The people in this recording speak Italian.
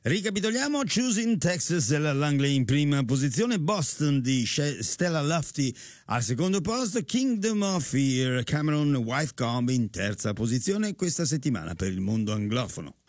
Ricapitoliamo: Choosing Texas della Langley in prima posizione, Boston di Stella Lufty al secondo posto, Kingdom of Fear, Cameron Wife Comb in terza posizione questa settimana per il mondo anglofono.